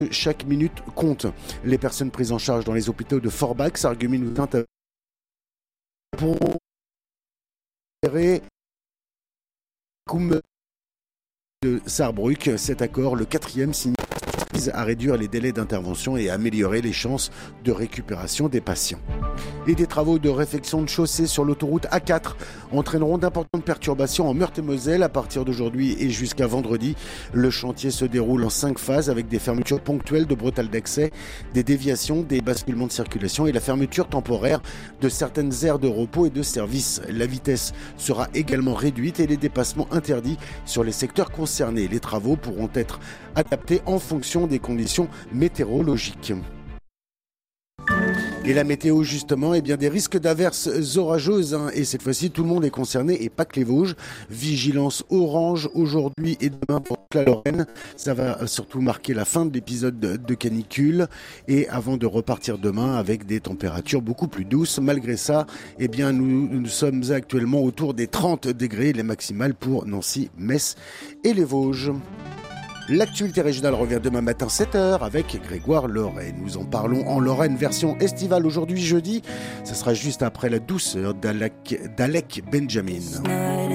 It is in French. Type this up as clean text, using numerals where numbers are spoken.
chaque minute compte. Les personnes prises en charge dans les hôpitaux de Forbach s'argumentent ou tentent pour de Saarbrück. Cet accord, le 4e, signe vise à réduire les délais d'intervention et à améliorer les chances de récupération des patients. Et des travaux de réfection de chaussée sur l'autoroute A4 entraîneront d'importantes perturbations en Meurthe-et-Moselle à partir d'aujourd'hui et jusqu'à vendredi. Le chantier se déroule en 5 phases avec des fermetures ponctuelles de bretelles d'accès, des déviations, des basculements de circulation et la fermeture temporaire de certaines aires de repos et de services. La vitesse sera également réduite et les dépassements interdits sur les secteurs concernés. Les travaux pourront être adaptés en fonction des conditions météorologiques. Et la météo justement, eh bien des risques d'averses orageuses et cette fois-ci tout le monde est concerné et pas que les Vosges. Vigilance orange aujourd'hui et demain pour toute la Lorraine. Ça va surtout marquer la fin de l'épisode de canicule et avant de repartir demain avec des températures beaucoup plus douces. Malgré ça, eh bien nous sommes actuellement autour des 30 degrés, les maximales pour Nancy, Metz et les Vosges. L'actualité régionale revient demain matin 7h avec Grégoire Loret. Nous en parlons en Lorraine version estivale aujourd'hui jeudi. Ça sera juste après la douceur d'Alec Benjamin.